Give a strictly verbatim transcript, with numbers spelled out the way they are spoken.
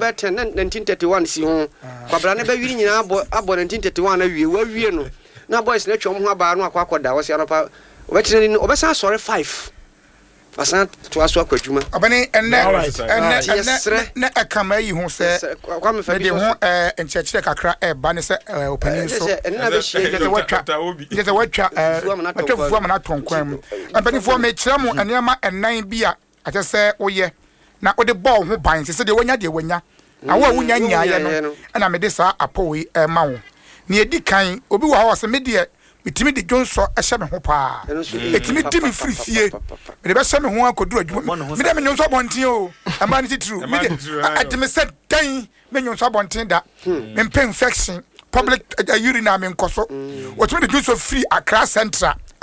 about nineteen thirty-one si ho kwabra ne ba wiri nyina abo abo nineteen thirty-one na wie wa wie no na boys na twom ho aba no akwa akoda wo se anopa obetire ni obesa sorry five Basan to aso akwadwuma abane enne enne na akama yi ho se de ho eh enchechire kakra e ba ne se opani so enne na be hie de watwa de watwa watwa fu amana tonkwan mu abane fu me kire mu enema ennan bia ate se oye na ode ball ho ban se de wanya de wanya awo awunya nyaaya no na me de sa apowi e ma wo ne edi kan obi wa ho se me de mitimi de jonso ehye me ho pa etimi di me free fie me de be hye me ho akodu adwuma me de me nyonso bonten o ama ne true me de atimi said dan me nyonso bonten da me pay infection public urine am nkoso otimi de jonso free Accra Central